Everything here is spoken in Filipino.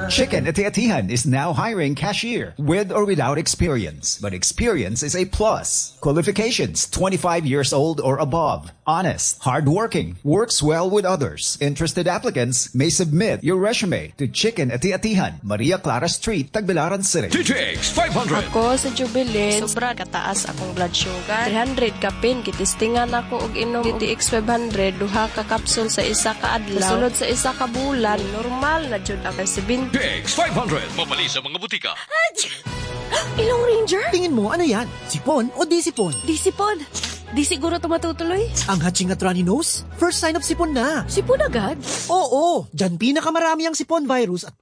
Chicken Ati-Atihan is now hiring cashier with or without experience. But experience is a plus. Qualifications, 25 years old or above. Honest, hardworking, works well with others. Interested applicants may submit your resume to Chicken Ati-Atihan, Maria Clara Street, Tagbilaran City. TTX 500. Ako sa Jubilin, sobra kataas akong blood sugar. 300 kapin, kitistingan ako og inom TTX 500, duha ka kapsul sa isa ka adlaw. Sulod sa isa ka bulan, normal na jud ako sa TTX 500. Mabali sa mga butika. Ilong Ranger? Tingin mo, ano yan? Sipon o di sipon? Di sipon. Di siguro tumatutuloy. Ang hatching at runny nose? First sign of sipon na. Sipon agad? Oo, dyan pinakamarami ang sipon virus at